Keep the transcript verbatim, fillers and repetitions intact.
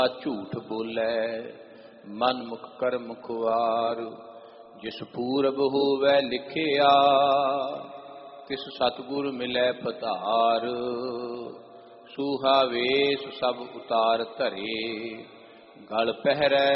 ਝੂਠ ਬੋਲੇ ਮਨ ਮੁਖ ਕਰਮ ਖੁਆਰ। ਜਿਸ ਪੂਰਬ ਹੋਵੈ ਲਿਖਿਆ ਤਿਸ ਸਤਿਗੁਰ ਮਿਲੈ ਪਧਾਰ। ਸੂਹਾ ਵੇਸ ਸਭ ਉਤਾਰ ਧਰੇ ਗਲ ਪਹਿਰੈ